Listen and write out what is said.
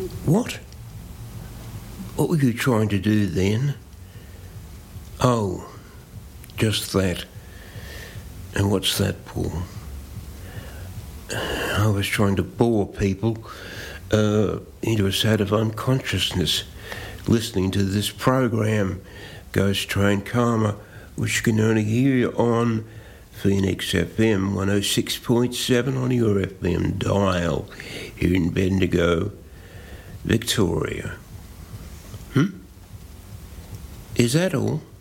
What? What were you trying to do then? Oh, just that. And what's that, Paul? I was trying to bore people into a state of unconsciousness listening to this program, Ghost Train Karma, which you can only hear on Phoenix FM 106.7 on your FM dial here in Bendigo, Victoria. Is that all?